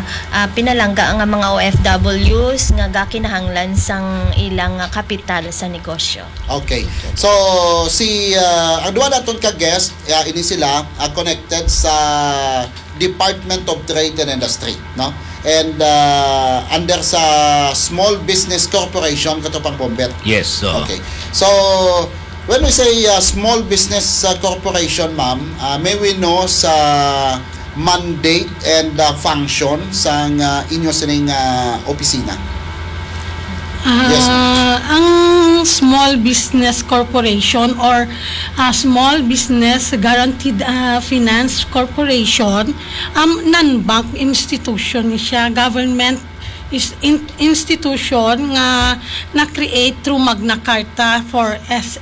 pinalangga ang mga OFWs nga gakinahanglan sang ilang kapital sa negosyo. Okay. So ang duwa naton ka guest, ini sila connected sa Department of Trade and Industry, no? And under sa Small Business Corporation katupang Bombet. Yes. Okay. So when we say Small Business Corporation, ma'am, may we know sa mandate and function sa inyo sining opisina? Yes. Ang Small Business Corporation or Small Business Guaranteed Finance Corporation, non-bank institution siya, government institution nga na-create through Magna Carta for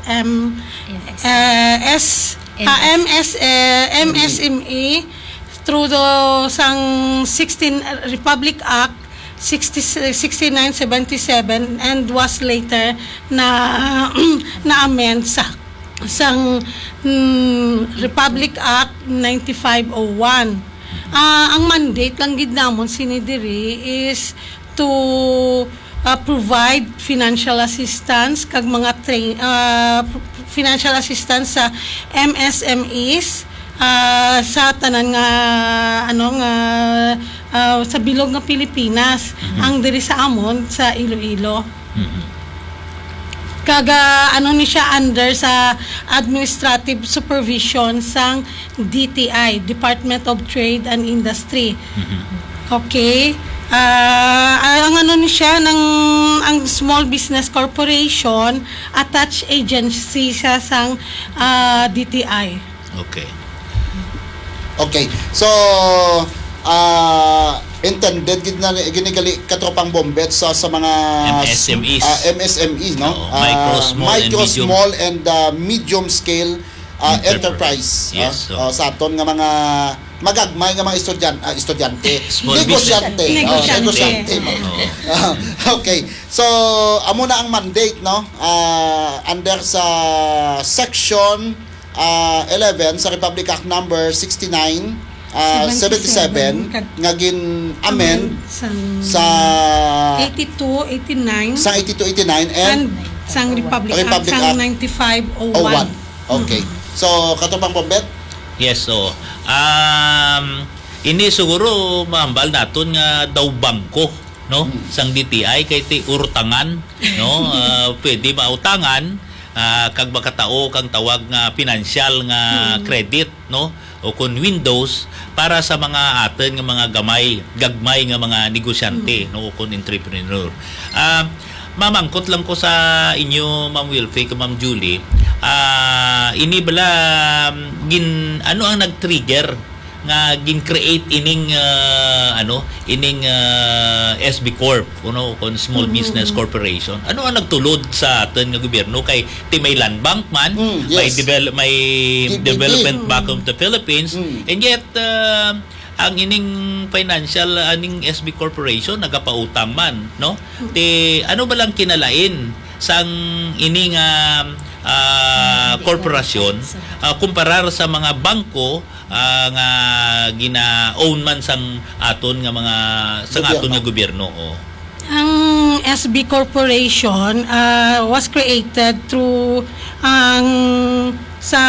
MSME through the sang 16 Republic Act 6977 and was later na-amend sa Republic Act 9501. Ang mandate lang gid namon sinidiri is to provide financial assistance kag mga financial assistance sa MSMEs sa tanan nga sa bilog nga Pilipinas, ang diri sa amon sa Iloilo. Kaga ni siya under sa administrative supervision sang DTI, Department of Trade and Industry. Okay. Ang ni siya ang Small Business Corporation, attached agency siya sang DTI. Okay. So intended ginigali katropang Bombet sa mga MSMEs, no? Micro, small and medium scale enterprise. Yes. Sa aton nga mga magagmay nga mga estudyante, negosyante. Okay. So amo na ang mandate, no? Under sa section 11 sa Republic Act number 69 77 nga gin-amend sa 82-89 and sang Republic Act sang 9501. Okay. So katupang Bombet? Yes, so ini siguro mahambal naton nga daw bangko, no? Sang DTI kay ti urtangan, no? Pwede mautangan kag makatao kang tawag nga financial nga credit, no? O kun Windows para sa mga atin nga mga gagmay nga mga negosyante, no? O kun entrepreneur. Mamangkot lang ko sa inyo, Ma'am Wilfie, Ma'am Julie. Ini bala ano ang nag-trigger nga gin-create ining SB Corp, kon Small Business Corporation. Ano ang nagtulod sa atin nga gobyerno kay may land bank man, may Development Bank of the Philippines, and yet ang ining financial aning SB Corporation nagapautang man, no? Ano ba lang kinalain sang ining korporasyon kumparar sa mga bangko nga gina-own man sang aton nga mga sang aton nga gobyerno. Ang SB Corporation was created through sa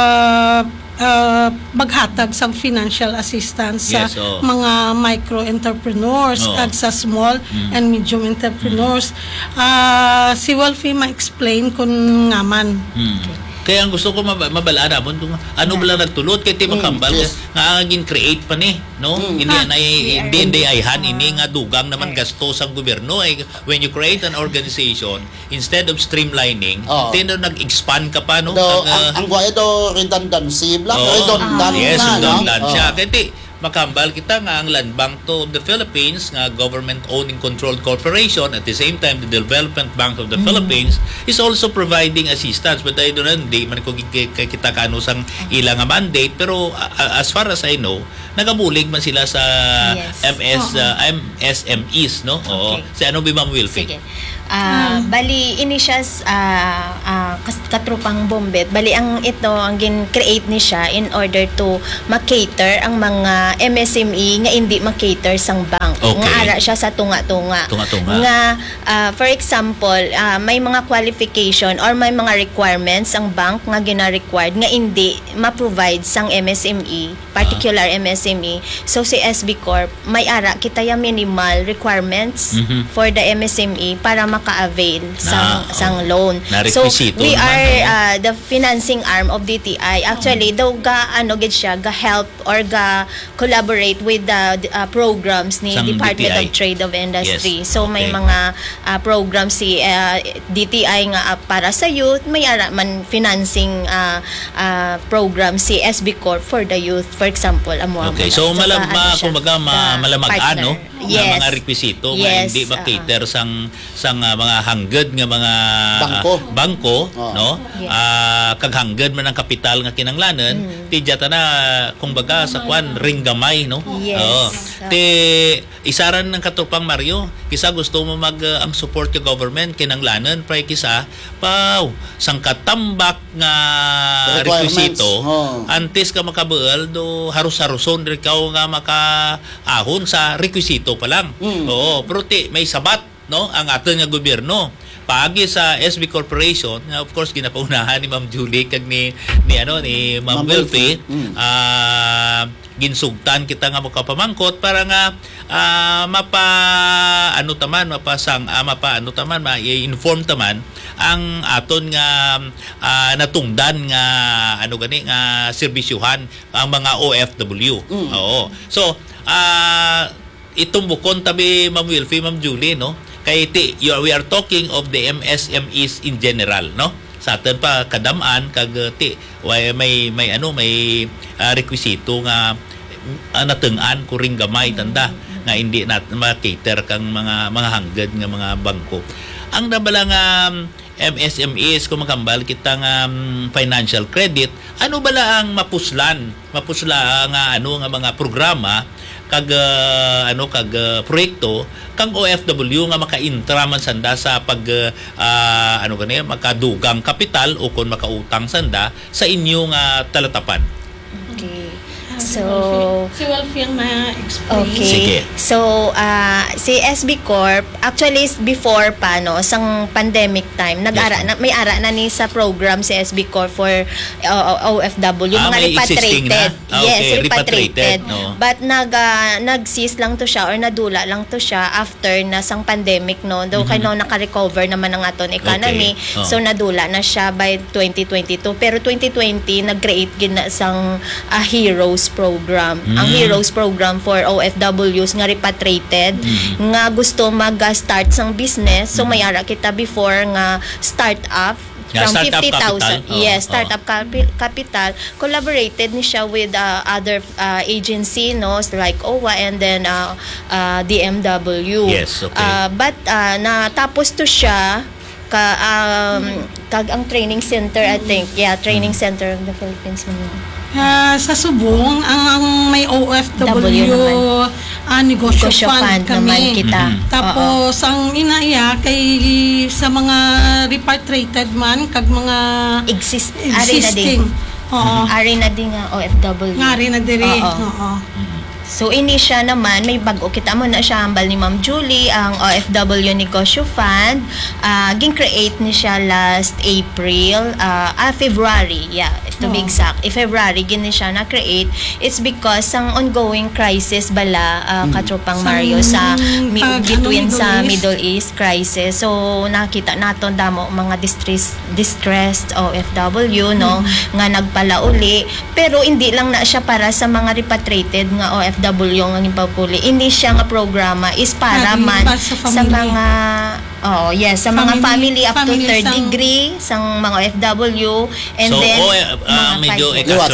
maghatag sang financial assistance sa mga micro-entrepreneurs at sa small and medium entrepreneurs. Si Wolfie ma-explain kung ngaman. Kaya ang gusto ko mabalaan mo ano ba lang nagtulot kay Tim Kambal nga gin-create pa ni, no? Hindi ayhan ini nga dugang naman gasto sa gobyerno ay when you create an organization instead of streamlining, nag-expand ka pa, no? Ang guaya do redundancy, redundant siya. Kaya makambal kita nga ang Land Bank of the Philippines nga government-owned and controlled corporation, at the same time the Development Bank of the Philippines is also providing assistance, but I don't know, hindi man ko kita kano sang ilang mandate, pero as far as I know nagabulig man sila sa MSMEs, no? Si ano ba, Ma'am Wilfie? Sige. Bali ini siya katrupang bombet. Bali ang gin-create ni siya in order to ma-cater ang mga MSME nga hindi ma-cater sang bank. Okay. Nga ara siya sa tunga-tunga. Nga for example, may mga qualification or may mga requirements ang bank nga gina-required nga hindi ma-provide sang MSME, particular MSME. So si SB Corp may ara kita ya minimal requirements for the MSME para maka-avail sang loan. So we are the financing arm of DTI. Actually daw gid siya ga help or ga collaborate with the programs ni Department of Trade of Industry. Yes. So may mga programs si DTI nga para sa youth, may ara man financing program si SB Corp for the youth, for example. Okay, so kumbaga malamagan no nga mga rekwisito nga hindi ma-cater sang mga hangged nga mga bangko no. Kag hangged man ang kapital nga kinanglanon ti jata na kumbaga sa kwan ring gamay no. Ti isaran ng katupang Mario kisa gusto mo ang support ka government kinanglanon pre kisa sang katambak nga rekwisito antes ka makabuel do harus-haruson ikaw nga makaahon sa rekwisito pa lang. Oo, pero may sabat no ang aton nga gobyerno paagi sa SB Corporation, of course ginapaunahan ni Ma'am Julie kag ni Ma'am Wilfie. Ginsugtan kita nga makapamangkot para nga ma-inform taman ang aton nga natungdan nga nga serbisyuhan ang mga OFW. Oo. So itong bukon tabi Ma'am Wilfie, Ma'am Julie no. Kay we are talking of the MSMEs in general no. Sa atin pa kadamaan kag may rekwisito nga natungan ko ring gamay tanda nga hindi na ma-cater kang mga hangged nga mga bangko. Ang nabala nga MSMEs kung makambal kita nga financial credit, ano bala ang mapusla nga nga mga programa kag proyekto kang OFW nga maka-intra man sanda sa pag makadugang kapital o kung makautang sanda sa inyong talatapan. Okay. So, si Wolfie ang ma-explain. Okay. Sige. So, si SB Corp, actually before pa no, sang pandemic time, may ara na ni sa program si SB Corp for OFW, mga repatriated. Yes, repatriated. No. But nag-cease lang to siya or nadula lang to siya after na sang pandemic no. Daw kay no naka-recover naman ang aton economy. Okay. So nadula na siya by 2022. Pero 2020 nag-create gina sang Heroes program. Ang Heroes program for OFWs nga repatriated nga gusto mag-start sang business. So may ara kita before nga start-up from 50,000. Yes, startup capital. Collaborated ni siya with other agency no like OWA and then DMW. Yes, okay. But natapos to siya kag ang training center, I think. Yeah, training center of the Philippines. Sa Subong, ang may OFW negosyo fund kami. Kita. Tapos, ang inaya kay sa mga repatriated man, kag mga existing. Ari na din nga OFW. Ari na diri. So, ini siya naman, may bago. Kita mo na siya, hambal ni Ma'am Julie, ang OFW Negosyo Fund. Gin-create ni siya last April, February, to be exact. February, gini siya na-create. It's because ang ongoing crisis bala, katropang Mario, sa between sa Middle East crisis. So, nakita naton damo mga distressed OFW, no, nga nagpalauli. Pero, hindi lang na siya para sa mga repatriated nga OFW ang impapuli. Hindi siya nga programa is para man sa mga sa mga family up to third degree sang mga OFW and so, then medyo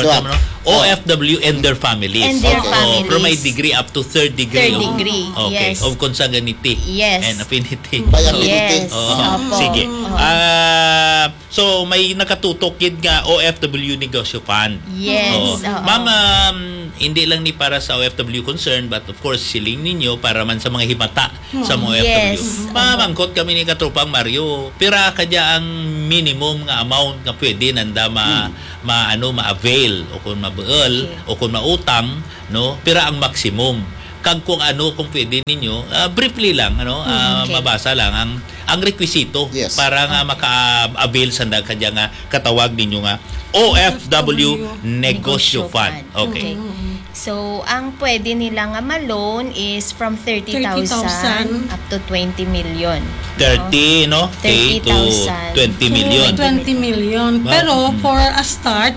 OFW and their families. And their families. Pero may degree up to third degree. Third degree, okay. yes. Of consanguinity. Yes. And affinity. Yes. Sige. So may nakatutok yun nga OFW Negosyo Fund. Yes. Ma'am, hindi lang ni para sa OFW concern, but of course siling ninyo para man sa mga himata sa mga OFW. Yes. Mamangkot kami ni Katropang Mario. Pira kadya ang minimum nga amount nga pwede nanda ma-avail o kung mabuel o kung mautang, no? Pira ang maximum. Kag kung kung pwede ninyo, briefly lang mabasa lang ang rekwisito para nga maka-avail sa kadya nga katawag ninyo nga OFW Negosyo Fund. Okay. So, ang pwede nila nga ma-loan is from 30,000 up to 20 million. 30, no? 30 to 20 million. 20 million. Pero for a start,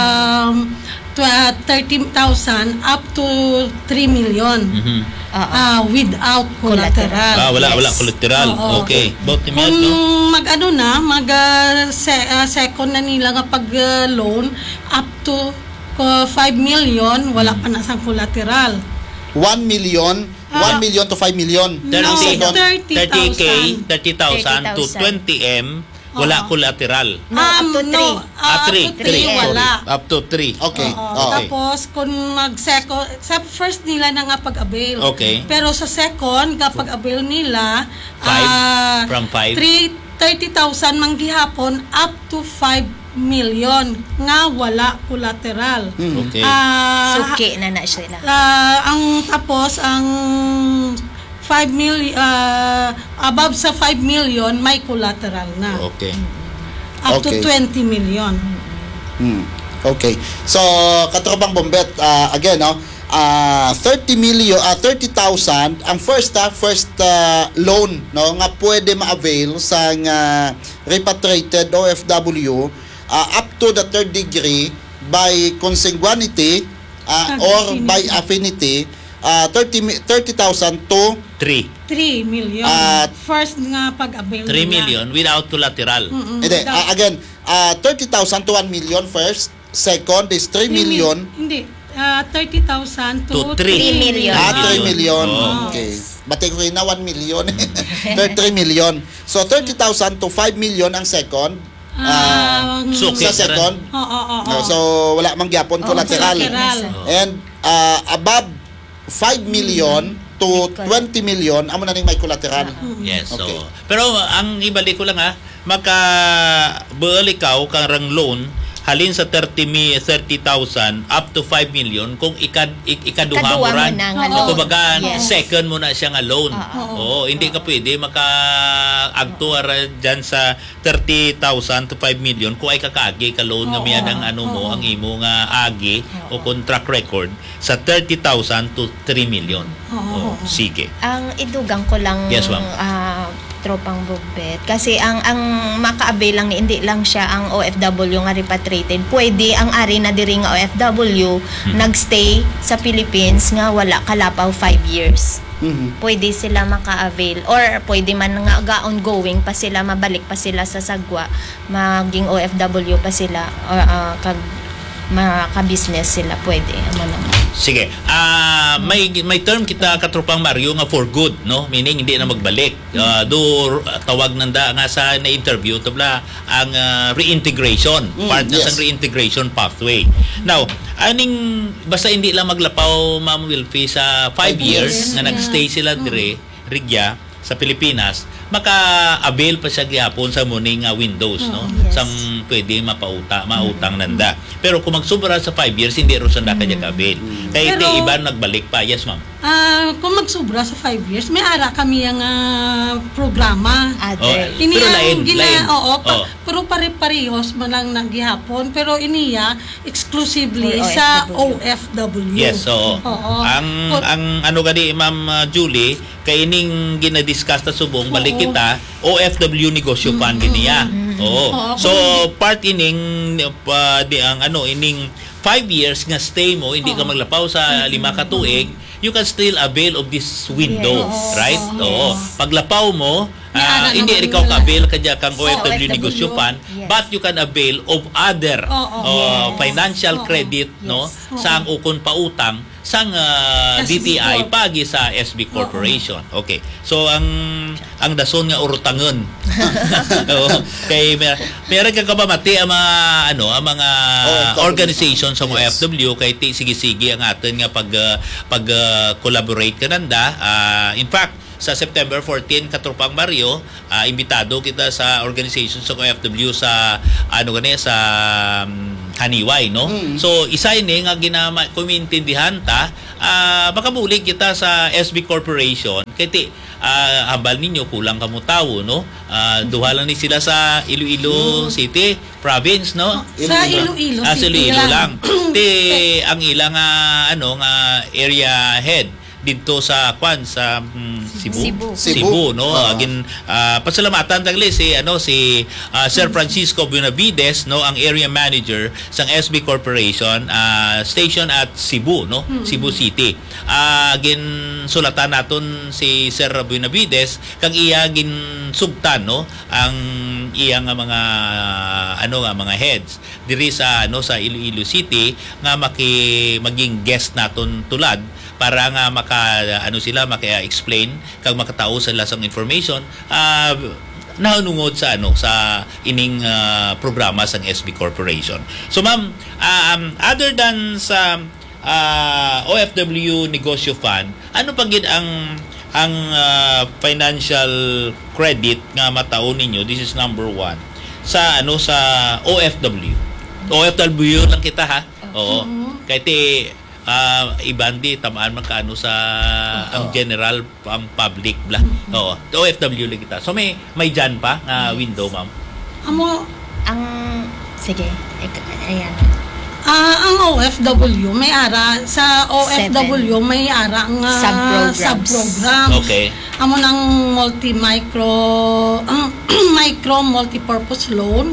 30,000 up to 3 million. Without collateral. Wala collateral. Okay. About the kung second na nila nga pag-loan up to 5 million, wala pa na sang collateral. 1 million to 5 million. 30,000 to 20M, wala collateral. Up to 3. Wala. Up to 3. Okay. Tapos, kung mag-second, sa first nila na nga pag-avail. Okay. Pero sa second, kapag avail nila, from 5? 30,000 manggihapon up to 5 million nga wala collateral. Okay. Suki na sila. Ang tapos, ang 5 million, above sa 5 million, may collateral na. Okay. Up to 20 million. Okay. So, Katropang Bombet, again, 30,000 ang first loan, no, nga pwede ma-avail sa repatriated OFW up to the third degree by consanguinity or by affinity, 30,000 to 3 million. First nga pag-avail 3 million without collateral. Hindi, again, 30,000 to 1 million first. Second is 3 million. Hindi. 30,000 to 3 million. 3 million. Okay. Bati ko na 1 million. 3 million. So, 30,000 to 5 million ang second. Sa second. So, wala mang gyapon collateral. And above 5 million to 20 million, amo na ning may collateral. Yes. Okay. Pero ang ibalik ko lang maka-buel ikaw kang loan halin sa 30,000 up to 5 million kung ikaduha mo ran. Kumbaga, second mo na siya nga loan. Hindi ka pwede maka-agto dyan sa 30,000 to 5 million kung ay kakaagi ka loan nga miyan ang ang imo nga agi o contract record sa 30,000 to 3 million. Sige. Ang idugang ko lang, yes, ma'am. Tropang Bombet. Kasi ang maka-avail lang hindi lang siya ang OFW nga repatriated. Pwede ang ari na diri nga OFW nagstay sa Philippines nga wala kalapaw 5 years. Pwede sila maka-avail or pwede man nga ongoing pa sila, mabalik pa sila sa sagwa, maging OFW pa sila or maka-business sila, pwede. Sige. May term kita Katropang Mario nga for good, no? Meaning hindi na magbalik. Tawag nanda nga sa na-interview tabla ang reintegration, part na sa reintegration pathway. Now, basta hindi lang maglapaw, Ma'am Wilfie, sa 5 years nga nagstay sila dire rigya sa Pilipinas, maka-avail pa siya gihapon sa muning Windows, no? Sang pwede mautang nanda. Pero kung magsubra sa 5 years, hindi rin sanda kanya ka-avail. Kaya iba nagbalik pa. Yes, ma'am. Kung magsubra sa 5 years, may ara kami ang programa. Pero lain. Pero pare-parehos man lang naghihapon. Pero iniya, exclusively sa OFW. Yes, oo. Ang gani, Ma'am Julie, kay ining ginadiscuss na subong, balik kita, OFW Negosyo Fund niya. So, part ining, ining 5 years nga stay mo, hindi ka maglapaw sa 5 ka tuig, you can still avail of this window, right? Paglapaw mo, hindi ikaw ka-avail kadya kang OFW Negosyo Fund, but you can avail of other financial credit, no? Sa ang ukon pautang sang DTI pagi sa SB Corporation. Okay. So ang dason nga urtangon. Kay meron ka kabamati ang mga ang mga organization sa OFW kay sige ang atin nga pag collaborate kananda. In fact, sa September 14 Katrupang Mario, imbitado kita sa organization sa OFW sa sa Haniway, no? So isa ini nga kumintindihan ta, makabulig kita sa SB Corporation kay hambal ninyo kulang kamo tawo, no? Duha lang ni sila sa Iloilo City province, no? Sa Iloilo sa Iloilo lang. Ang ilang area head dito sa sa Cebu, no? Again, pasalamatan tagli si Sir Francisco Buenavides, no, ang area manager sang SB Corporation station at Cebu, no? Cebu City. Again, sulatan naton si Sir Buenavides kang iya gin sugtan, no, ang iyang mga mga heads diri sa sa Iloilo City nga maging guest naton tulad para nga sila maka-explain kag makatao sila sang information naunungod sa sa ining programa sang SB Corporation. So ma'am, other than sa OFW Negosyo Fund, ano pa gid ang financial credit nga matao ninyo? This is number 1 sa sa OFW. OFW lang kita, ha. Oo. Kay ibandi tamaan man kaano sa ang general public bla. Oo. OFW lang kita. So may dyan pa nga window, ma'am. Sige. Ayan. Ang OFW may ara sa OFW may ara nga sub-program. Okay. Amo ng micro multipurpose loan.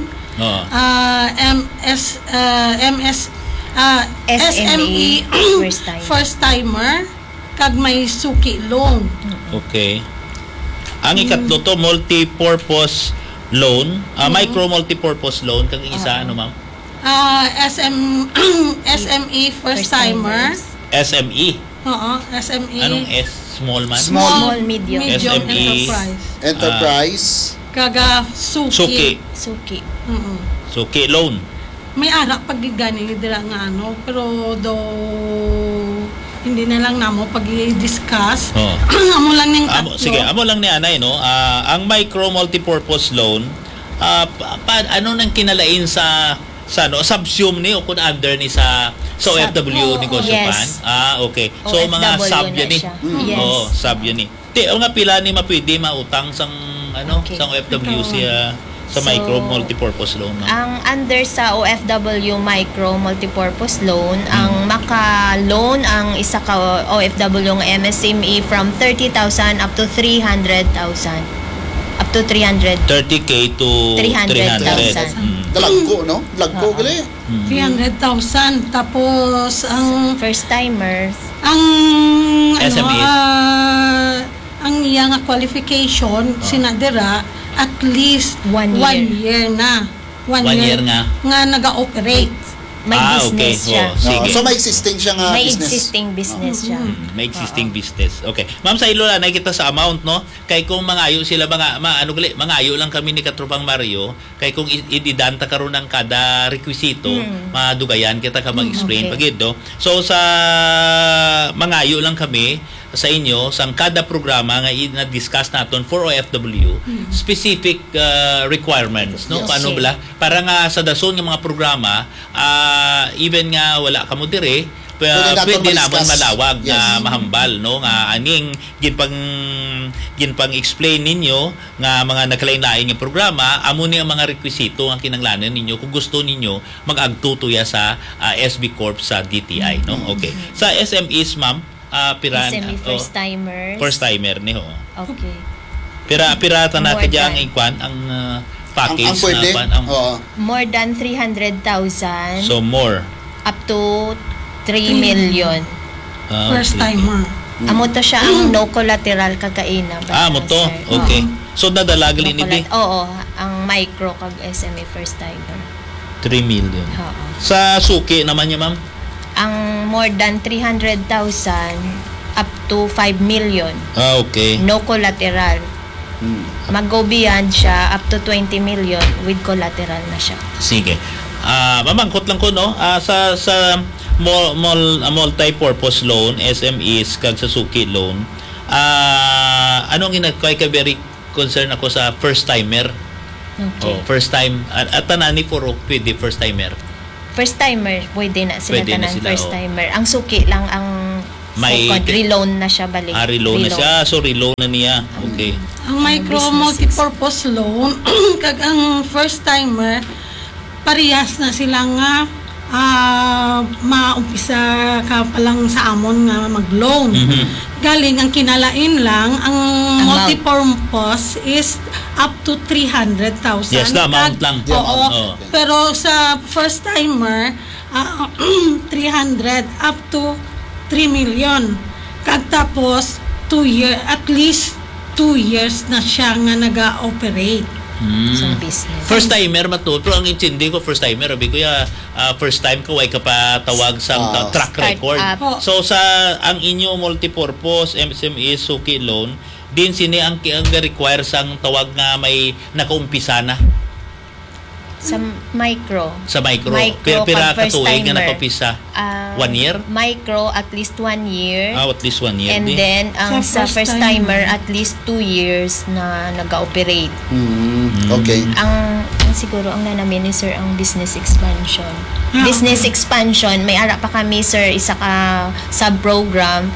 SME first timer kag may suki loan. Okay. Ang ikatlo to multi-purpose loan, micro multi-purpose loan kag isa ma'am? SME first timer. SME. SME. Anong S? Small man? Small, medium SME enterprise. Kaga suki. Suki loan. May ara pag gani dira nga pero hindi na lang namo pag-discuss. Amo lang ning tatlo. Sige, amo lang ni anay, no. Ang micro multipurpose loan ano nang kinalain sa subsume ni o kun under ni sa OFW Negosyo Fund. Okay. So OFW mga sub yan ni. Yes. Sub yan ni. Nga pila ni mapwede mautang sang sang OFW sa micro multipurpose loan, no? Ang under sa OFW micro multipurpose loan, ang maka-loan ang isa ka OFW ng MSME from 30,000 up to 300,000. Up to 30K to 300,000. Dalagko, no? Lagko gali. 300,000 tapos ang first timers, ang SME. Ang iya nga qualification sinadira at least 1 year na. 1 year nga naga-operate. May business siya. Sige. So may existing siya nga may business. existing business siya. May existing business. Okay. Ma'am, sa ilo na nakita sa amount, no? Kay kung mangayo sila mangayo lang kami ni Katrupang Mario, kay kung ididanta karon ng kada rekwisito, madugayan kita ka mag-explain pagid, no? So sa mangayo lang kami sa inyo sang kada programa nga na-discuss naton for OFW specific requirements, no? Paano bala para nga sa dason nga mga programa even nga wala kamo dire pwede naman malawag nga mahambal, no, nga aning ginpang explain ninyo nga mga nagkalain-lain nga programa amo ni ang mga rekwisito nga kinanglanan ninyo kung gusto ninyo mag-agtutuya sa SB Corp sa DTI, no? Okay. Sa SMEs, ma'am, SME first timers. First timer ni ho. Okay. Pirata natin diyan ang package more than 300,000. So more up to 3 million. First timer. Amo to siya ang no collateral kakaina. Mo to. Okay. So nadalagali ni di. Oo, ang micro kag SME first timer. 3 million. Sa suki naman niya, ma'am? ang more than 300,000 up to 5 million. Okay. No collateral. Mag-go beyond siya up to 20 million with collateral na siya. Sige. Mamangkot lang ko, no? Sa multi-purpose loan, SMEs, kag sa suki loan, anong kay ka very concern ako sa first-timer? Okay. First time. At tanani puro pwede first-timer. First-timer, pwede na sila Pwede na tanan sila, first-timer. Ang suki lang ang May- second. Reloan na siya balik. Reloan na siya. So, reloan na niya. Okay. Ang micro businesses. multipurpose loan kag ang first timer parehas na sila nga maumpisa ka pa lang sa amon nga mag-loan. Galing ang kinalain lang ang multipurpose is up to 300,000. Yes, the amount lang. The Oo. amount. Oo. Pero sa first timer 300 up to 3 million. Kag tapos 2 year at least 2 years na siya nga naga-operate. Sa business. First timer mato, pero ang intindi ko first timer, abi ko first time ko ay kapatawag sa track Start record. up. So sa ang inyo multipurpose MSME suki loan, din sini ang require sang tawag nga may nakaumpisa na Sa micro. sa micro. Micro, Pira pag first katuig nga timer. nakapisa. 1 year? Micro, at least 1 year. At least 1 year. And di. then, ang Sa sa first first timer, at least 2 years na nag-operate. Okay. Ang siguro, ang nanamin ni Sir, ang business expansion. Yeah. Business expansion, may ara pa kami, Sir, isa ka sub-program,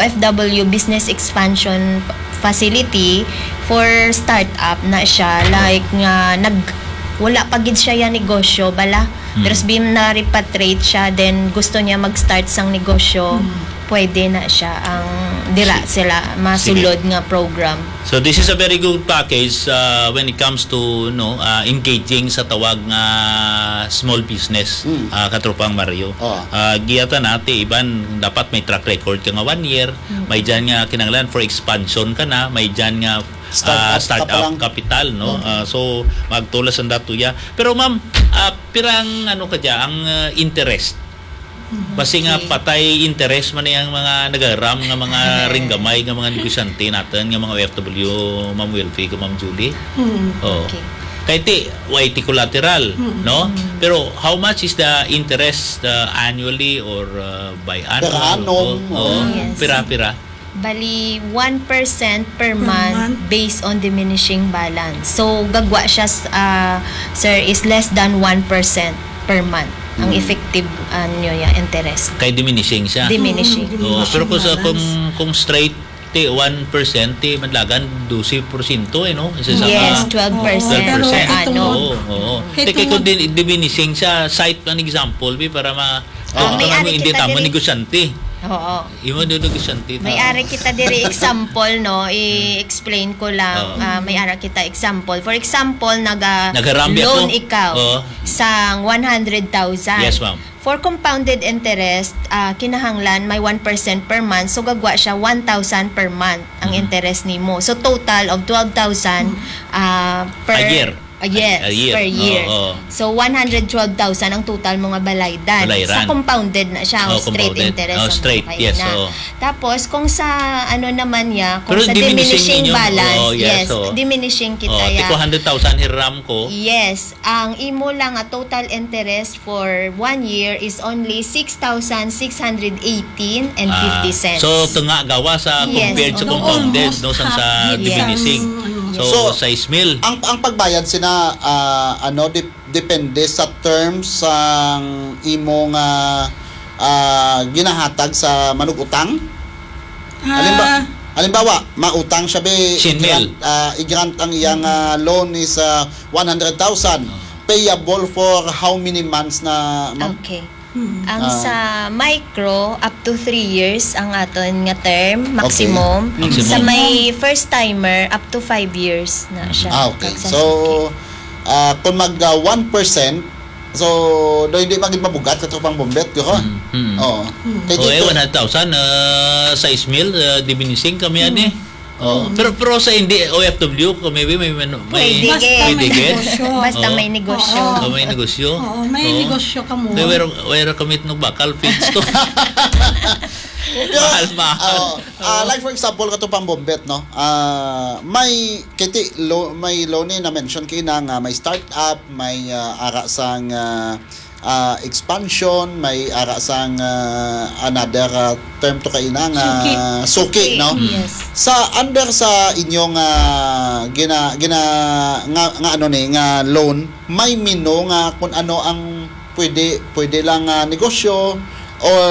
OFW Business Expansion Facility for startup na siya. Like, nga, wala pagid siya yung negosyo, bala. There's been na repatriate siya, then gusto niya mag-start sang negosyo, pwede na siya ang dira sila masulod nga program. So this is a very good package when it comes to engaging sa tawag nga small business katropang Mario. Giyata natin iban dapat may track record ka nga 1 year, may dyan nga kinanglan for expansion ka na, may dyan nga startup capital, no? So magtulas ang datuya. Pero ma'am, pirang ano ka dyan, ang interest. Kasi nga patay interest man yung mga nagaram nga mga ringgamay nga mga negosyante natin nga mga OFW, Ma'am Wilfie, Ma'am Julie. Okay. Kahit YT collateral, no? Pero how much is the interest annually or by annual? Per annum. Yes. Pira-pira. Bali, 1% per month based on diminishing balance. So, gagwa siya, sir, is less than 1% per month. Ang effective interest. Kay diminishing siya. Diminishing. Pero kung straight 1% madlagan 12% no? Yes, 12% Pero per ito annum. Oo. Ito Kaya kung diminishing siya, cite an example para may-ari hindi kita tama diri. negosyante. Oo. Imo negosyante. May-ari kita diri example, no? I-explain ko lang. May-ari kita example. For example, Nagarambi loan ako. ikaw sa 100,000. Yes, ma'am. For compounded interest, kinahanglan may 1% per month. So, gagwa siya 1,000 per month ang interest nimo. So, total of 12,000 per... A year. Yes, A year. per year. So, 112,000 ang total mo nga balaydan. Balayran. Sa compounded na siya, straight compounded. interest. ang Straight, mga yes. na. Tapos, kung sa ano naman niya, kung Pero sa diminishing diminishing ninyo. balance, Yes, diminishing kita Tiko 100,000 hiram ko. Yes, ang imo lang a total interest for 1 year is only 6,618 and 50 cents. So, tunga gawa sa Yes, compared sa no, compounded, almost no, sa half. diminishing. Yes. So, sa mil. Ang pagbayad sina depende sa terms sang imong ginahatag sa manugutang. Halimbawa, mautang siya be i-grant ang iyang loan is 100,000. Payable for how many months na ma'am? Okay. Ang sa micro, up to 3 years ang aton nga term, maximum. Okay. Sa may first timer, up to 5 years na siya. Okay. Kag sa So, kung mag 1%, so, do hindi maging mabugat sa tropang bombet, ko? Oo. O 100,000 sa mil, diminishing kami yan eh. Pero sa hindi OFW, kung maybe may Pwede Basta may get. negosyo. Basta may negosyo. May negosyo. Oo, may negosyo ka mo. Kaya where commit no bakal feeds to. Mahal. Like for example kato pang Bombet, no, may may loan na mention kina nga may startup, may ara sang expansion, may ara sang another term to kaina nga suki, no. Yes. Sa under sa inyong nga ano ni nga loan, may mino nga kung ano ang pwede lang negosyo or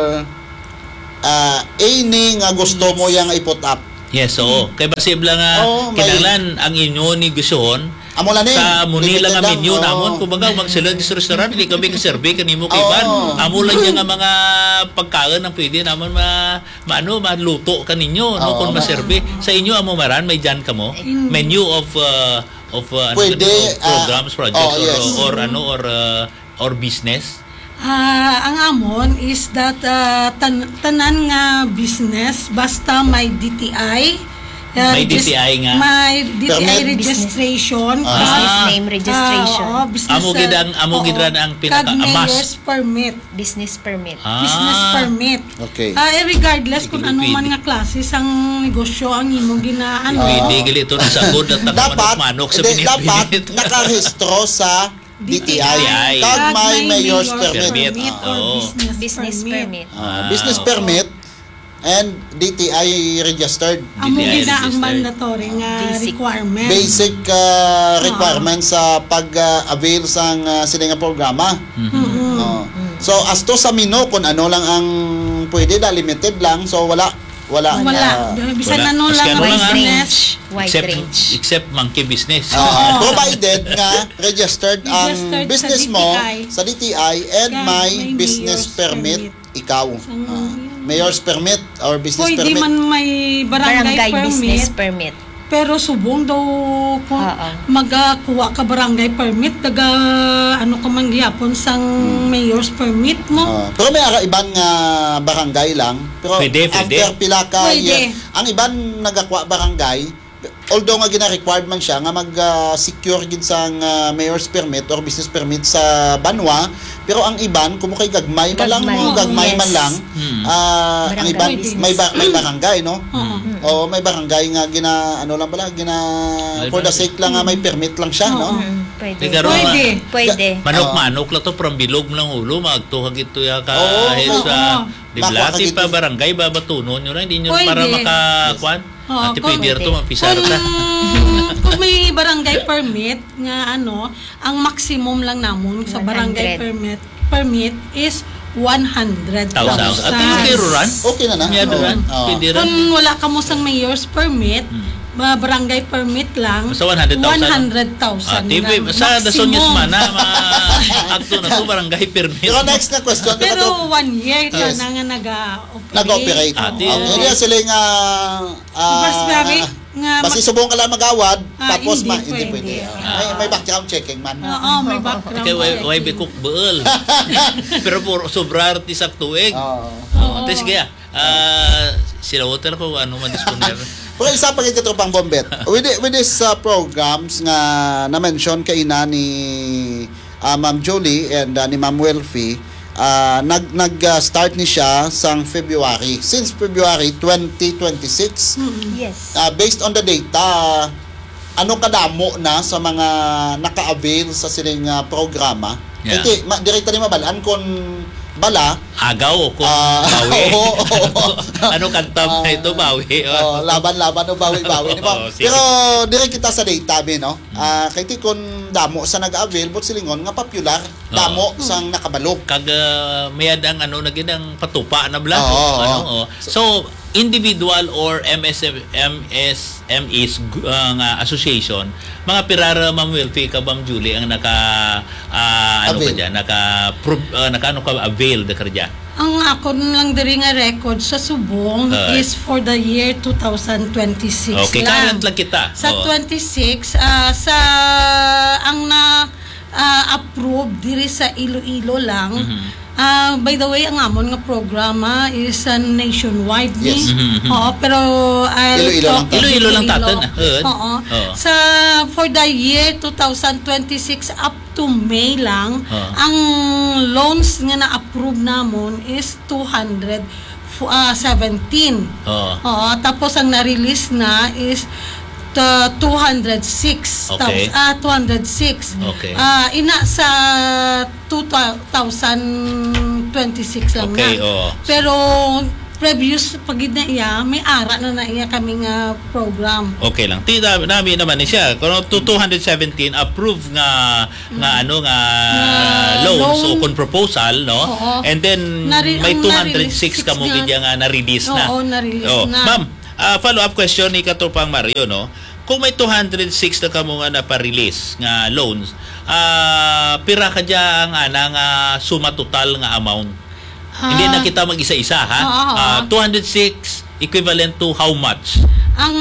any nga gusto mo yang iput up. Yes, oo. Kaya basibla nga kinahanglan ang inyo negosyon amo lang sa Manila nga menu namon kumbaga magsilad sa restaurant hindi kami ka-survey kanimo kay ban. Amo lang yang nga mga pagkaon ang pwede namon maluto kaninyo no kung ma-survey sa inyo amo maran may diyan kamo menu of programs projects or business. Ang amon is that tanan nga business basta may DTI. May DTI nga. May DTI registration. Business name registration. Amo gidran ang pinaka-amas. Permit. Business permit. Business permit. Okay. Regardless kung ano man nga klase sang negosyo ang imo ginaano. Pwede ito na sagod at nakamanok sa dapat nakarehistro sa DTI. Kag may mayor's permit. Business permit. Business permit and DTI registered. Amo gina ang mandatory nga requirement. Basic requirement sa pag-avail sang sininga programa. So as to sa mino kung ano lang ang pwede limited lang, so wala. Bisan ano lang business. Except monkey business. Provided nga registered ang business mo sa DTI and may business permit ikaw. Mayor's permit or business permit. Pwede man may barangay permit. Business permit. Pero subong daw kung magakuha ka barangay permit, ano ka man gihapon sang mayor's permit mo. Pero may ibang barangay lang. Pero pwede. After pila ka year, ang ibang nagakuha barangay, although nga gina-required man siya nga mag-secure gid sang mayor's permit or business permit sa banwa, pero ang iban kumo kay gagmay man lang ang iban may barangay, no? O may barangay nga for the sake lang nga may permit lang siya, no? Pwede. Manok lang to from bilog lang ulo magtuhag ito ya kahit sa diblati pa barangay babatunon nyo lang hindi nyo para makakuan. Ati pwede ito mapisar ta. Kung may barangay permit nga ang maximum lang namon sa barangay permit is 100,000. Ati okay ruran? Okay na. Kung wala ka mo sang mayor's permit, barangay permit lang, sa 100,000. Sa dason news man agto na to barangay permit. Pero next na question. Pero 1 year ka na nga nag-operate. Hindi sila nga basi subong ka lang magawad tapos hindi pwede. May background checking man. Oo, may background. Kaya why be cook beul. Pero por sobrar ti sak tuig. Tes kaya sila hotel ko ano man disponer. Pero isa pa kay tropang Bombet. With this programs nga na-mention kay ni Ma'am Julie and ni Ma'am Welfie, nag-start ni siya sang February. Since February 2026. Yes. Based on the data, ano kadamo na sa mga naka-avail sa sining programa? Yeah. Direkta ni mabalaan kung bala agaw ko bawi. Ano kanta na ito bawi? Laban-laban o bawi-bawi. Pero dire kita sa data no. Kay ti kun damo sa nag-avail but silingon nga popular damo sang nakabalo. Kag mayad ang na ginang patupa na bla. So individual or MSMEs nga association, mga pirara Ma'am Welfie ka Ma'am Julie ang avail da karya. Ang ako lang diri nga record sa subong is for the year 2026 okay, lang. Current lang kita. Sa 26 sa ang na approve diri sa Iloilo lang By the way, ang amon nga programa is nationwide Yes. Oo, pero Iloilo lang tatan. Oo. Sa for the year 2026 up to May lang, ang loans nga na-approve namon is 217. Oo, tapos ang na-release na is 206. Okay. 206. Okay. Ina sa 2026 lang Okay, na. Pero previous pagid na iya, may ara na iya kaming program. Okay lang. Dami naman ni siya. Kung 217 approved nga loans o kon proposal, no? Oo. And then may 206 ka mo gid nga na-release na. Oo, na-release na. Ma'am, follow-up question ni Katropang Mario, no? Kung may 206 na kamo nga na-release nga loans, pira ka dya nga suma total nga amount? Hindi na kita mag-isa-isa, ha? 206 equivalent to how much? Ang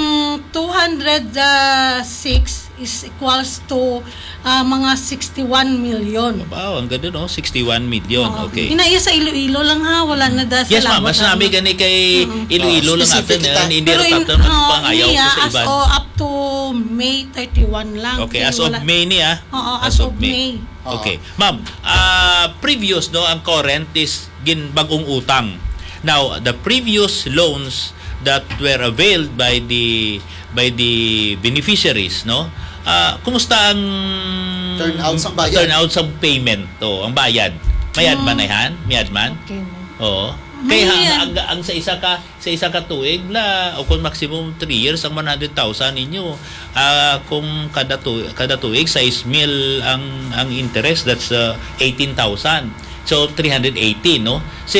206 is equals to mga 61 million. Wow, ang ganda, no? 61 million. Okay. Inaiya sa Iloilo lang, ha? Wala na da sa Yes, ma'am. Mas namin gani kay Iloilo lang natin. Hindi pero rin natin pangayaw ko sa iban. up to May 31 lang. Okay, as of May niya. Oo, as of May. Okay. Ma'am, previous, no, ang current is bagong utang. Now, the previous loans that were availed by the beneficiaries, no? Kumusta ang turnout sa bayad? Turnout sa payment, ang bayad. Mayad man na yan? Mayad man? Okay. Oo. Kaya ang sa isa ka tuig la o kung maximum 3 years ang 100,000 ninyo, kung kada tuig 6 mil ang interest, that's 18,000. So 380, no?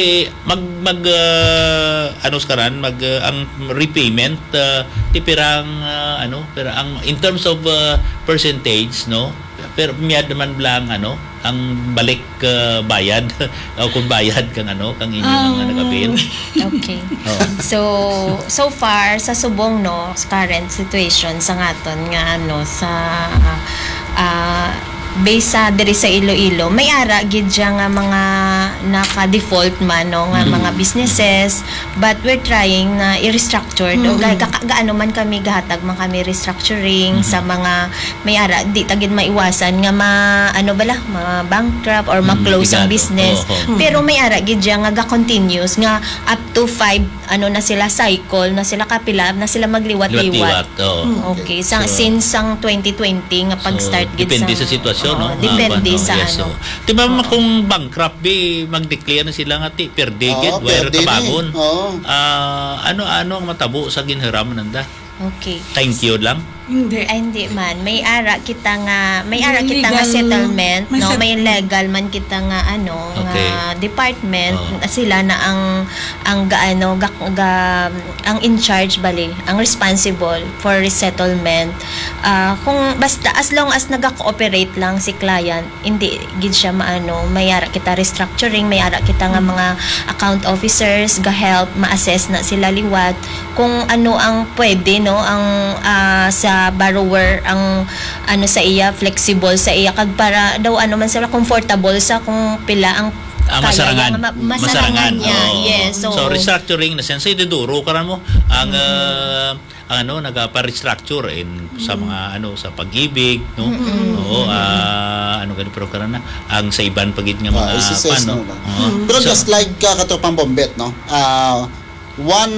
Ang repayment tipirang ang in terms of percentage, no? Pero miyad naman lang ang balik bayad o kung bayad kang kang inyong mga nag-avail. Okay. So far sa subong, no, sa current situation sa ngaton nga sa based sa diri sa Iloilo, may ara gid siya nga mga naka-default man, no, nga mga businesses, but we're trying na i-restructure gaano man kami gahatag man kami restructuring sa mga may ara di tagid maiwasan nga ma-bankrupt or ma-close ang business. Pero may ara gid siya nga ga-continuous nga up to 5 na sila cycle na sila kapila na sila magliwat-liwat. Okay, since ang 2020 nga pag-start gid depende sa sitwasyon, no? Depende sa Di ba kung bankrupt mag-declare na sila nga perdigit wire kabangon. Ano ang matabo sa ginhiram nanda? Okay. Thank you lang. Hindi man. May ara kita nga settlement, no? May legal man kita nga nga department sila na ang ang in charge bali, ang responsible for resettlement. Kung basta as long as naga-cooperate lang si client, hindi gid siya may ara kita restructuring, may ara kita nga mga account officers ga-help ma-assess na sila liwat kung ano ang pwede, no, ang sa borrower ang sa iya, flexible sa iya kag para daw man sila comfortable sa kung pila ang masarangan niya. Yes. So restructuring na sense iduduro karon mo ang nagapa-restructure sa mga sa pag-ibig, no? Pero karon na ang sa iban pagid nga mga pero just like Katropang Bombet, no? One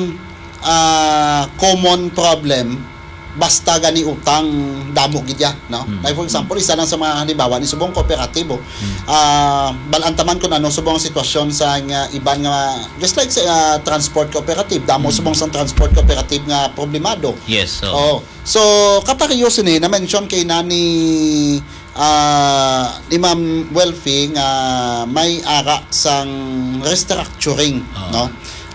common problem basta gani utang damo gid ya, no? Like for example, isa lang sa mga halimbawa ni subong kooperatibo. Balantaman ko subong sitwasyon sa iban nga just like sa transport cooperative, damo subong sa transport cooperative nga problemado. Yes. So kaparehas ni na mention kay nani ni Ma'am Welfie nga may ara sang restructuring, no?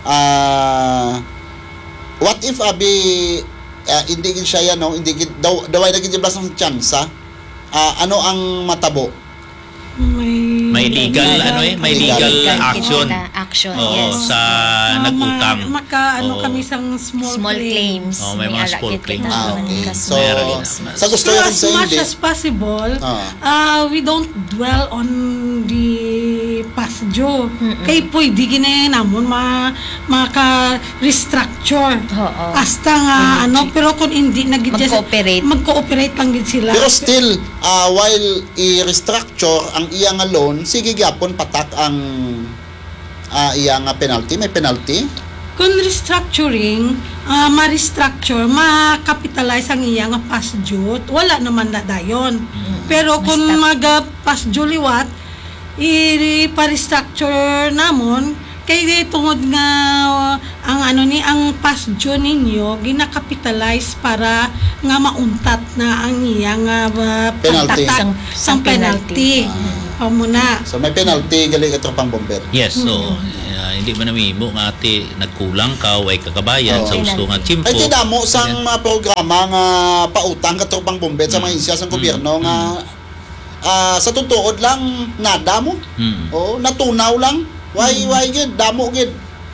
What if hindi gid siya hindi gid daway na gid blas ng tsansa, ano ang matabo? May legal may legal action. Yes. Sa nagutang. Kami sang small claims. May mga small claims. Okay. So sa gusto ko as much as possible, we don't dwell on the pasjo. Kay pwede gina namon maka-restructure. Hasta nga pero kung hindi mag-cooperate lang gid sila. Pero still while i-restructure ang iya nga loan, sige gyapon patak ang iya nga penalty, may penalty. Kung restructuring, ma-restructure, ma-capitalize ang iya nga pasjo, wala naman na dayon. Pero kung mag-pasjo liwat, i-restructure namon, kay tungod nga ang pasjo ninyo gina-capitalize para nga mauntat na ang iya nga penalty. Sang penalty. Muna. So may penalty gali ka tropang bomber. Yes, so hindi man namimo nga ati nagkulang ka way kakabayan sa gusto nga tsimpo. Ay tinamo sang programa nga pautang ka tropang bomber sa mga insya sang gobyerno nga sa tutuod lang nada mo. O natunaw lang. Why gid damo gid.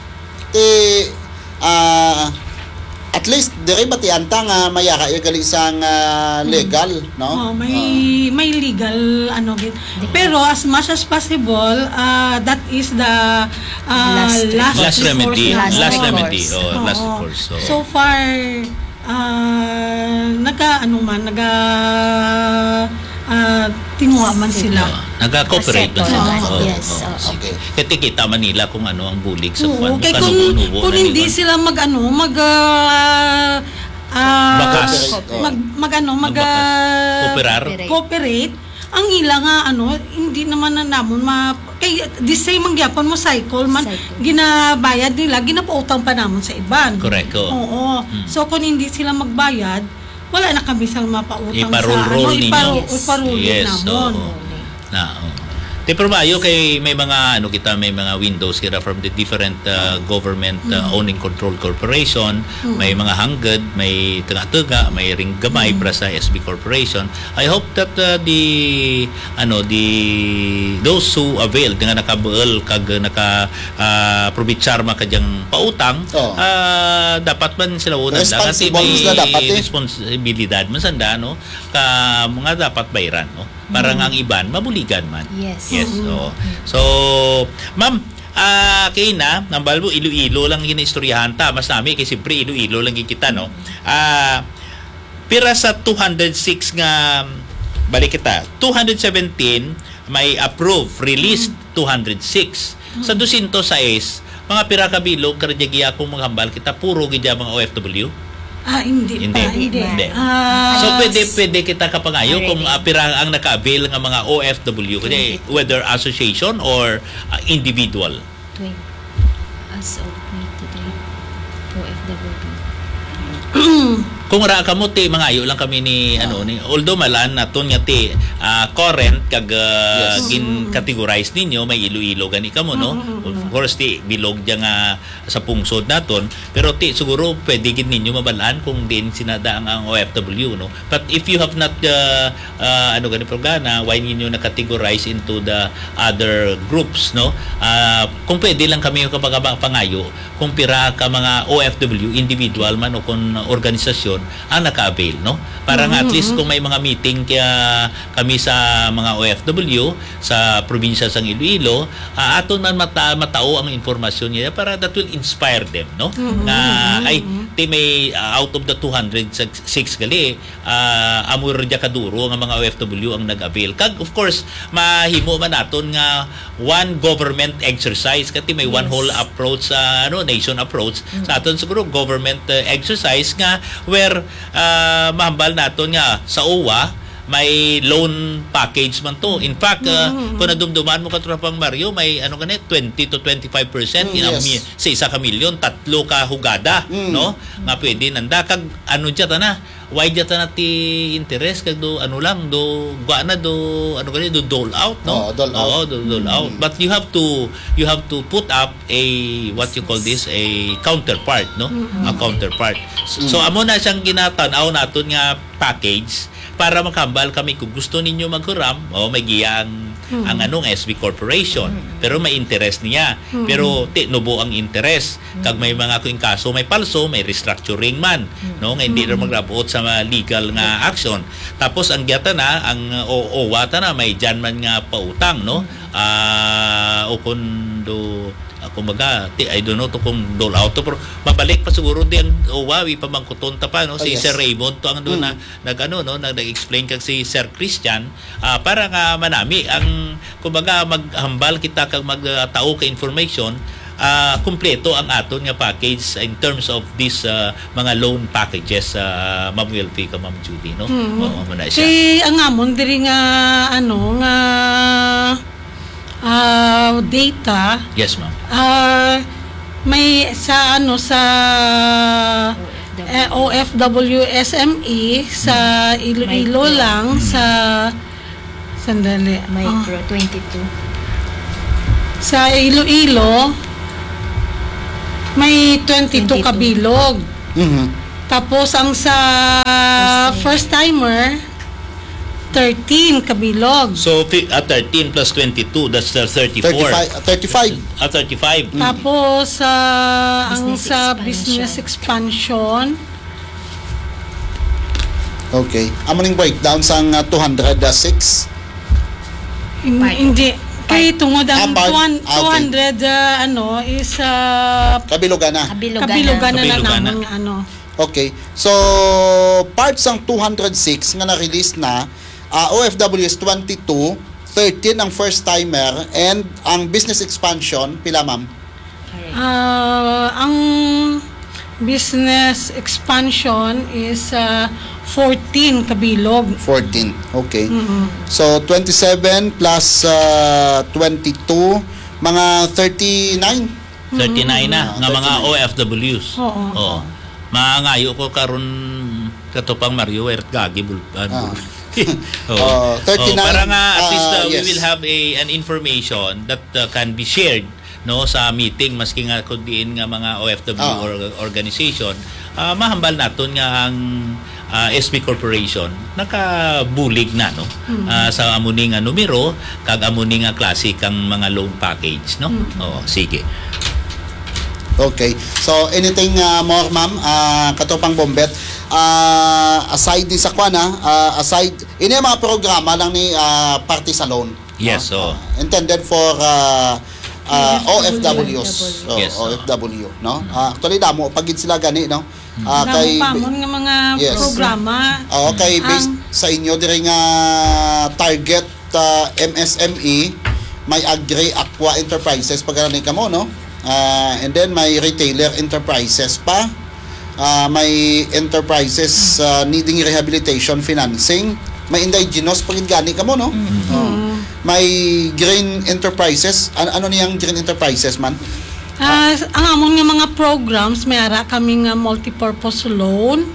At least diri batianta nga mayaka ya gali sang legal, no? May legal gid. Pero as much as possible, that is the last remedy. Last remedy. Last Oo. recourse. So far tinuwa man sila. Nag-cooperate man sila. Yes. Okay. Kaya kita Manila kung ano ang bulig sa kwan. Okay, kung hindi sila cooperate, ang ila nga hindi naman na namon kay the same ang gyapon mo cycle man ginabayad nila, ginapautang pa namon sa iban. Correct. Oo. So kung hindi sila magbayad, wala na kami sang mapautang iparol ninyo. Iparol namon. Di probayo kay may mga may mga windows kira from the different government owning control corporation, may mga hanggad, may taga-taga, may ring gamay para sa SB Corporation. I hope that those who availed nga nakabuel kag probitsar makadyang pautang, dapat man sila unan kasi may responsibilidad man sanda ka mga dapat bayaran para nga ang iban mabuligan man. Yes. So ma'am, kay na nambal mo Iloilo lang ginaistoryahan ta mas nami kay siyempre Iloilo lang kita pira sa 206 nga balik kita 217 may approve released 206 sa 206 mga pira ka bilog karagya akong maghambal kita puro gid mga OFW. Hindi. So pwede kita kapangayo kung pira ang naka-avail ng mga OFW whether association or individual. As of me today, OFW. Kung ra ka mo mga ayo lang kami ni although malan naton nga current kag gin categorize ninyo may Iloilo gani kamo of course bilog dia nga sa pungsod naton pero siguro pwede gid ninyo mabalaan kung din sinada ang OFW but if you have not gani programa why ninyo na categorize into the other groups kung pwede lang kami kapag pangayo kung pira ka mga OFW individual man o kung organisasyon ang naka-avail para nga at least kung may mga meeting kami sa mga OFW sa probinsya sang Iloilo aton man matao ang informasyon niya para that will inspire them na may out of the 206 gali amor dia kaduro nga mga OFW ang nag-avail kag of course mahimo man naton nga one government exercise kasi may one whole approach sa nation approach sa aton siguro government exercise nga where mahambal naton nga sa OWA may loan package man to. In fact, kung nadumduman mo katrapang Mario, may 20 to 25% sa isa ka milyon, 3 ka hugada, nga pwede nanda kag dyan na why dyan na ti interest kag do guana do dole out dole out but you have to put up a what you call this a counterpart a counterpart so amo na siyang ginatanaw naton nga package para makambal kami kung gusto ninyo maghuram may giya ang anong SB Corporation pero may interest niya pero nubo ang interest kag may mga kuing kaso may palso may restructuring man no nga hindi ra magrabot sa legal nga action tapos ang gyata na ang wata na may dyan man nga pautang no o kundo kumbaga I don't know to kung dole out to pero mabalik pa siguro din wawi pa mangkuton ta pa no si Sir Raymond to ang doon na nag-explain kag si Sir Christian para nga manami ang kumbaga maghambal kita kag magtao ka information kumpleto ang aton nga package in terms of this mga loan packages Ma'am Wilfie ka Ma'am Judy no na siya ang amon diri nga nga data. Yes, ma'am. May sa OFW SME sa Iloilo lang sa sandali. Micro 22. Sa Iloilo may 22 kabilog. Tapos ang sa first timer 13 kabilog. So 13 plus 22 that's 34. 35. 35. Tapos ang sa business expansion. Okay. Amaning breakdown sa 206. Hindi kay tungod ang 200 is kabilogan na. Kabilogan na namon Okay. So parts ang 206 nga na-release na OFW is 22, 13 ang first timer and ang business expansion pila ma'am? Ang business expansion is 14 kabilog. 14. Okay. So 27 plus 22 mga 39. 39 na nga mga OFWs. Oo. Mangayo ko karon katupang Mario Gagi 39. Para nga at least we yes. will have an information that can be shared no sa meeting maski nga kung diin nga mga OFW organization mahambal naton nga ang SB Corporation nakabulig na no sa amuni nga numero kag amuni nga klase kang mga loan package no sige. Okay. So anything more ma'am katupang Bombet aside din sa aside ini mga programa lang ni party sa loan. Yes, intended for OFWs. Yes, OFW, no? Actually damo pagid sila gani no. Kay pamon nga mga programa. Okay, based sa inyo diri nga target MSME may Agri Aqua Enterprises pagani kamo no. And then may retailer enterprises pa. May enterprises needing rehabilitation financing. May indigenous pagid gani kamo no. May green enterprises. Ano niyang green enterprises man? Ang amon nga mga programs may ara kami nga multipurpose loan.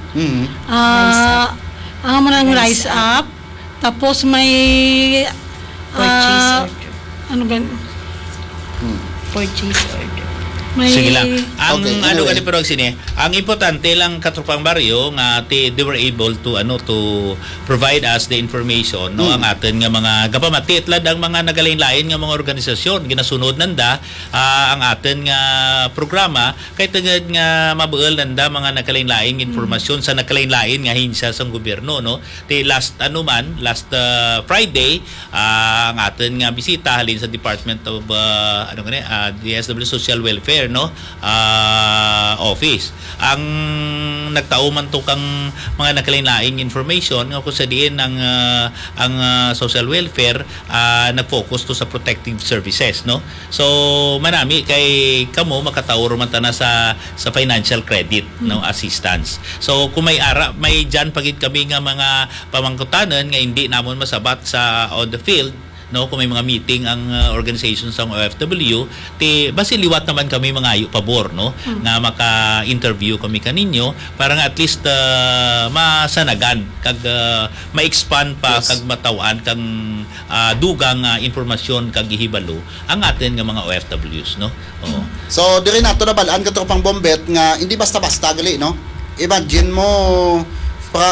Ang amon ang Rise Up. Tapos may purchase order. Ano gan? Purchase order. Sige lang. Ang anyway. pero sini, ang importante lang katupang baryo nga they were able to to provide us the information no ang atin nga mga gapamati itlad ang mga nagalain-lain nga mga organisasyon ginasunod nanda ang atin nga programa kay tungod nga mabuel nanda mga nagalain-lain informasyon sa nagalain-lain nga hinsya sa gobyerno no. Last Friday ang atin nga bisita halin sa Department of DSW Social Welfare no office ang nagtao man to kang mga nakalain-laing information nga kung sa diin ang social welfare nag-focus to sa protective services no so manami kay kamo makatawo man ta na sa financial credit no assistance so kung may dyan pagid kami nga mga pamangkutanan nga hindi namon masabat sa on the field no kung may mga meeting ang organization sa OFW basi liwat naman kami mga ayo pabor no nga maka-interview kami kaninyo para nga at least masanagan kag ma-expand pa kag matawan kang dugang impormasyon kag gihibalo ang atin nga mga OFWs no so diri nato na balaan katupang Bombet nga hindi basta-basta gali no imagine mo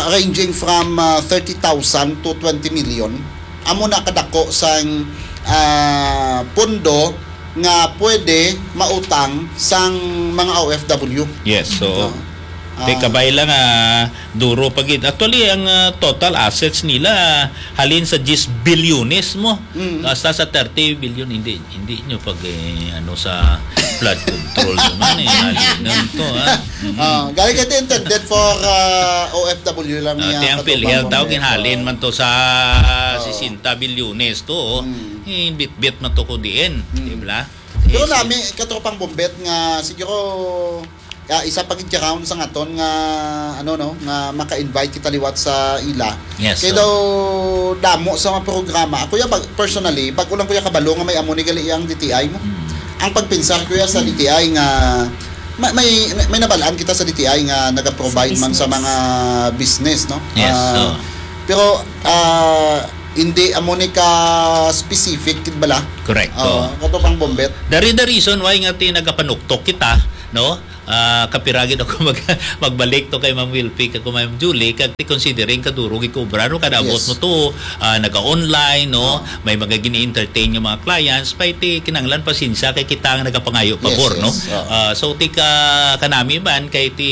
ranging from 30,000 to 20 million. Amo na kadako sang pundo nga pwede mautang sang mga OFW. Yes, so kabay lang duro pagid. Actually ang total assets nila halin sa 10 bilyones mo. Hasta sa 30 billion hindi nyo pag sa flood control naman halin to galing ito intended for OFW lang niya. Ang PhilHealth daw ginhalin man to sa 60 bilyones to. Bit-bit man to ko diin, di ba? Pero nami katropang bombet nga siguro isa pagid round sa ngaton nga nga maka-invite kita liwat sa ila. Yes, kay daw damo sa mga programa. Ako ya personally, pag ulang ko ya kabalo nga may amo ni gali ang DTI mo. Ang pagpinsar ko ya sa DTI nga may nabalaan kita sa DTI nga naga-provide man sa mga business, no? Yes. Pero hindi amo ni ka specific kid bala. Correct. Kato pang bombet. The reason why nga nagapanuktok kita, no? Kapiragin ako magbalik to kay Ma'am Wilfie kag Ma'am Julie kag considering kadurog ikobra no kada abot mo to naga-online no may mga gini-entertain yung mga clients pa iti kinanglan pasensya kay kita nga nagapangayo pabor no so ti kanami man kay ti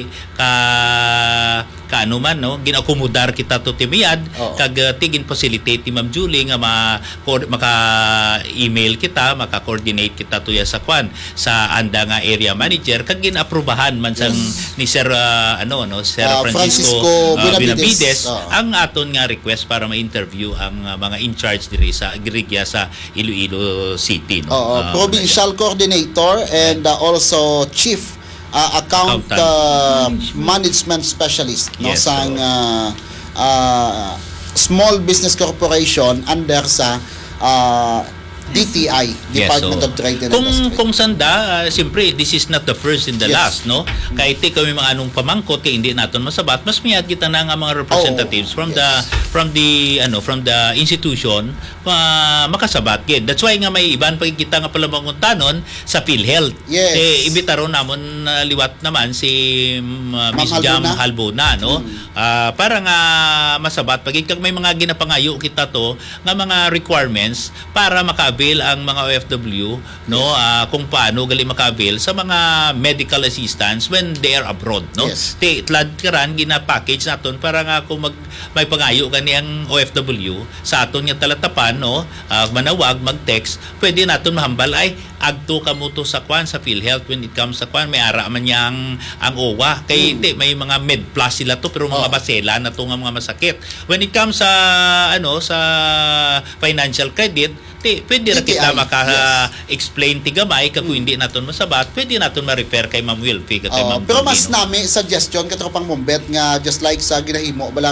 kaano man no ginakomodar kita to timiyad kag tigin facilitate ti Ma'am Julie nga maka-email kita maka-coordinate kita to ya sa kwan sa anda nga area manager kag ginaprobahan man sang ni Sir Sir Francisco Benavides ang aton nga request para ma-interview ang mga in charge diri sa Grigya sa Iloilo City no provincial coordinator and also chief account management specialist no sang small business corporation under sa DTI, Department of Trade and Industry. Kung sanda, siyempre, this is not the first and the last, no? Kahit kami mga anong pamangkot, kaya hindi natin masabat, mas miyad kita na nga mga representatives from the institution, makasabat. That's why nga may iban pag kita nga pala manguntanon sa PhilHealth. Yes. Ibitaron namon liwat naman si Miss Jam Halbona, no? Para nga masabat, pag may mga ginapangayo kita to, nga mga requirements para maka-avail ang mga OFW no kung paano gali maka-avail sa mga medical assistance when they are abroad no tlad karan gina-package naton para nga kung may pangayo kani ang OFW sa aton nga talatapan no manawag mag-text pwede naton mahambal ay agto kamo to sa kwan sa PhilHealth when it comes sa kwan may ara man yang ang OWA kay may mga med plus sila to pero mga basela na to nga mga masakit when it comes sa sa financial credit pwede ra kita maka-explain tigamay kung hindi naton masabat pwede naton ma-refer kay Ma'am Wilfie kay Ma'am pero mas nami suggestion katropang bombet nga just like sa ginahimo balang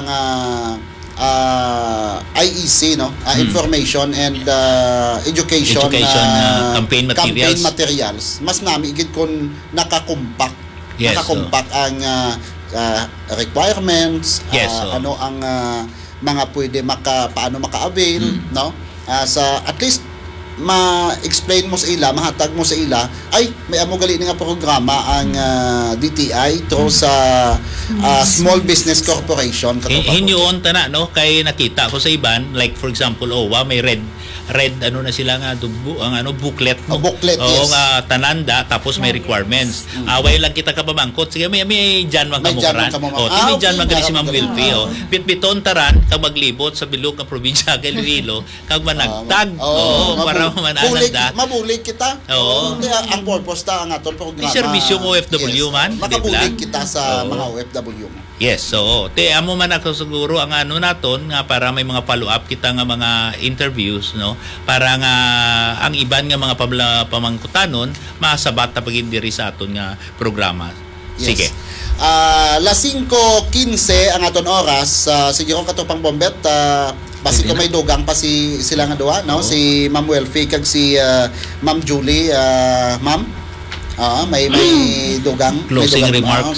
IEC no information and education campaign materials mas nami gid kun nakakumpak ang requirements ano ang mga pwede paano maka-avail no sa at least ma-explain mo sa ila, mahatag mo sa ila ay may amo gali nga programa ang DTI through sa small business corporation hinyoon tana no kay nakita ko sa iban like for example may red na sila nga booklet no? Booklet nga tananda tapos may requirements away lang kita kapamangkot sige may dyan man kamukaran tini dyan man si Ma'am Wilfie pitbiton taran kag maglibot sa bilog nga probinsya kay Iloilo kag managtag para manananda mabulig kita ang purpose ta ang aton programa serbisyong OFW man makabulig kita sa mga OFW yes so amo man ako siguro ang naton nga para may mga follow up kita nga mga interviews no para nga ang iban nga mga pamangkutanon masabat ta pagin diri sa aton nga programa sige las 5:15 ang aton oras siguro katupang bombet basi ko may dugang pa sila nga duha no si Ma'am Wilfie kag si Ma'am Julie ma'am may dugang closing remarks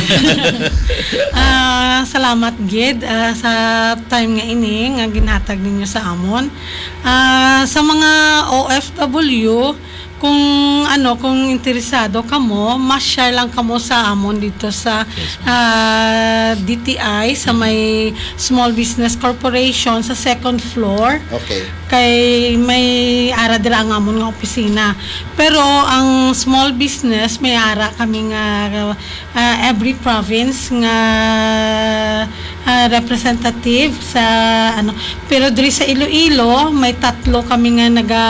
salamat gid sa time nga ini nga ginhatag ninyo sa amon sa mga OFW kung interesado kamo, ma-share lang kamo sa amon dito sa DTI sa may Small Business Corporation sa second floor. Okay. Kay may ara dira ang amon nga opisina. Pero ang small business may ara kami nga every province nga representative sa pero diri sa Iloilo may 3 kami nga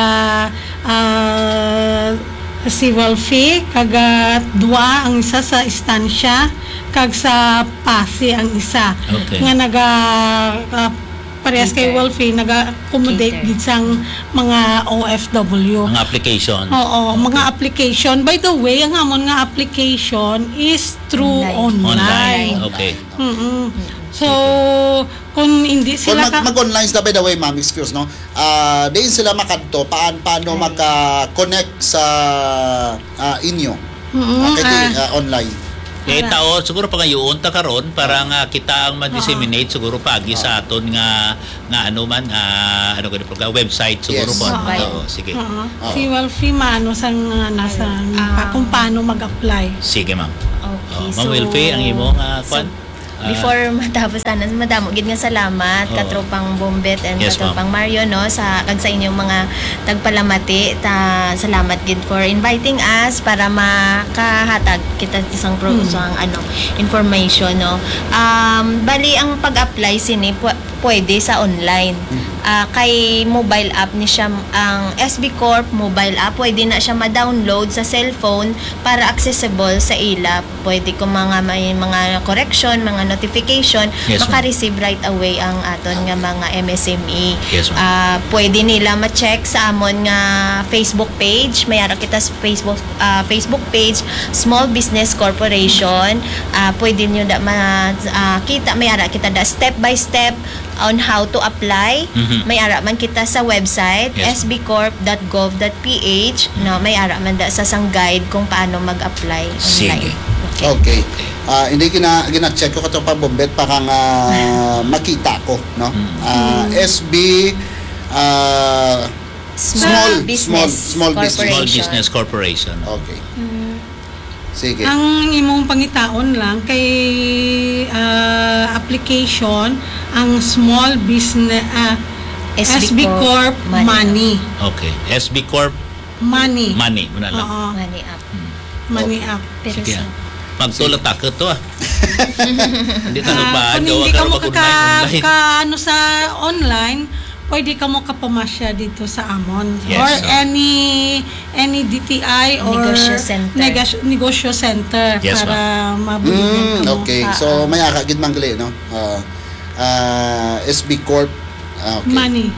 si Wolfie kaga 2 ang isa sa istansya kag sa Pasi ang isa nga parehas kay Wolfie nag-accommodate gid sang mga OFW. Mga application. Oo, mga application. By the way, ang amon nga application is through online. Okay. So, kung hindi sila mag-online sila, by the way, ma'am, excuse, no? Diin sila makadto, paano maka-connect sa inyo? Online. Tao siguro pa ngayon ta karon para nga kita ang ma-disseminate siguro pagi sa aton nga website siguro po. Sige. Si Wolfie maano sang nasa kung paano mag-apply. Sige, ma'am. Okay. Ma'am Wolfie, ang imong before matapos tanan, madamo gid nga salamat katropang Bombet and katropang Mario sa inyong mga tagpalamati. Salamat gid for inviting us para makahatag kita isang information bali ang pag-apply sini pwede sa online. Kay mobile app ni siya ang SB Corp mobile app, pwede na siya ma-download sa cellphone para accessible sa ila. Pwede ko may mga correction, mga notification, maka-receive right away ang aton nga mga MSME. Pwede nila ma-check sa amon nga Facebook page. Mayara kita sa Facebook page Small Business Corporation. Pwede niyo kita mayara kita step by step on how to apply. May ara man kita sa website sbcorp.gov.ph may ara man sa sang guide kung paano mag-apply online. Okay. Hindi gina-check ko kato pa Bombet para nga makita ko, no? SB Small Business Corporation. Okay. Sige. Ang imong pangitaon lang kay application ang Small Business SB Corp Money. Okay. SB Corp Money. Muna lang. Money app. Money app. Sige. Magtulot ako to Hindi tanong ba? Kung hindi ka mo sa online, pwede ka mo kapamasya dito sa amon or any DTI or negosyo center para mabili ka. Okay. So may gid manggali, no? SB Corp Money.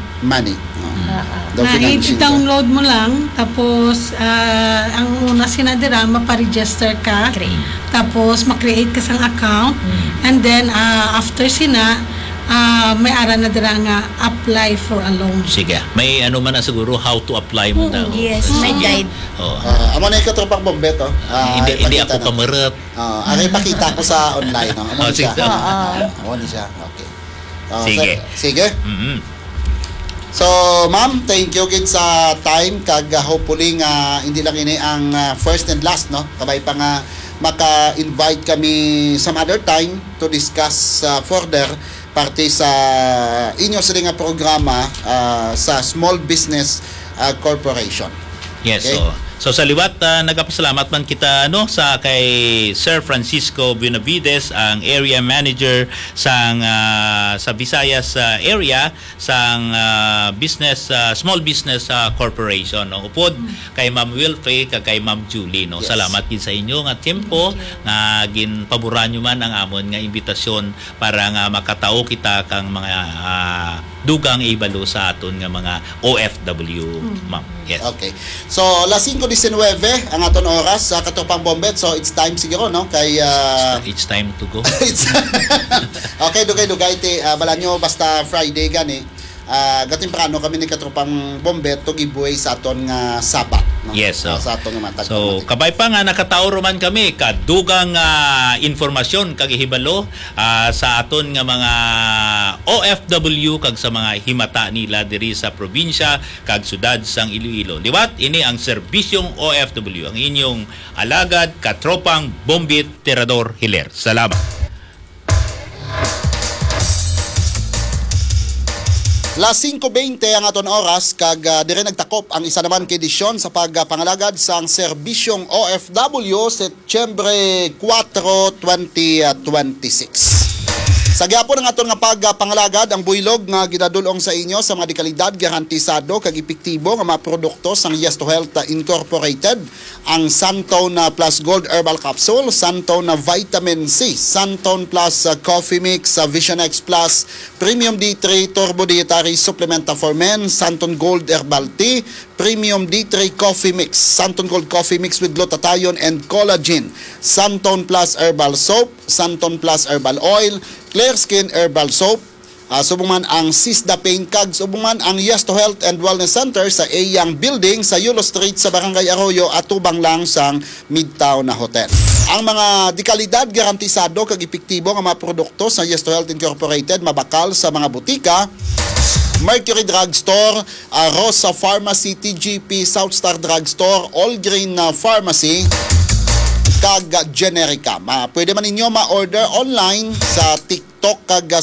I-download mo lang tapos ang una sinadira maparegister ka. Tapos ma-create ka sang account and then after sina may ara na dira nga apply for a loan. Sige. May man na siguro how to apply mo daw. Yes, may guide. Amo na ikatropang Bombet, hindi ako kamarap. Ipakita ko sa online, no? Amo siya. Okay. Sige. So, ma'am, thank you gid sa time kag hopefully nga hindi lang ini ang first and last, no? Kabay pa nga maka-invite kami some other time to discuss further parte sa inyo sa nga programa sa Small Business Corporation. Yes, okay? So sa liwat nagapasalamat man kita sa kay Sir Francisco Benavides, ang area manager sa Visayas area sang Small Business Corporation. Upod kay Ma'am Wilfie kay Ma'am Julie. Salamat din sa inyo nga tempo nga ginpaboran nyo man ang amon nga imbitasyon para nga makatao kita kang mga dugang ibalo sa aton nga mga OFW, ma'am. Yes. Okay. So, alas 5:19 ang aton oras sa katupang Bombet. So, it's time siguro, no? Kay it's time to go. Okay, dugay ti bala nyo basta Friday gani. Gating prano kami ni katupang Bombet to giveaway sa aton nga Sabat, no? Yes, sa aton nga matag. So, kabay pa nga nakatawo man kami kadugang informasyon kag hibalo sa aton nga mga OFW kag sa mga himata nila diri sa probinsya kag sudad sang Iloilo. Liwat ini ang serbisyong OFW, ang inyong alagad katropang Bombit Tirador Hiler. Salamat. Las 5:20 ang aton oras kag dire nagtakop ang isa naman kay edisyon sa pagpangalagad sang serbisyong OFW Setyembre 4, 2026. Sa gyapon ng aton nga pagpangalagad ang buylog nga ginadulong sa inyo sa mga dekalidad garantisado kag epektibo nga mga produkto sang Yes to Health Incorporated, ang Santone Plus Gold Herbal Capsule, Santone Vitamin C, Santone Plus Coffee Mix, Vision X Plus Premium D3 Turbo Dietary Supplement for Men, Santone Gold Herbal Tea, Premium D3 Coffee Mix, Santone Gold Coffee Mix with glutathione and collagen, Santone Plus Herbal Soap, Santone Plus Herbal Oil, Clear Skin Herbal Soap, subuman ang Sisda Pain Kag, subuman ang Yes to Health and Wellness Center sa Eyang Building sa Yulo Street sa Barangay Arroyo at tubang lang sang Midtown na hotel. Ang mga dekalidad garantisado kag epektibo nga mga produkto sa Yes to Health Incorporated mabakal sa mga butika, Mercury Drugstore, Rosa Pharmacy, TGP, Southstar Drugstore, All Green Pharmacy, kag Generica. Pwede man ninyo ma-order online sa TikTok kag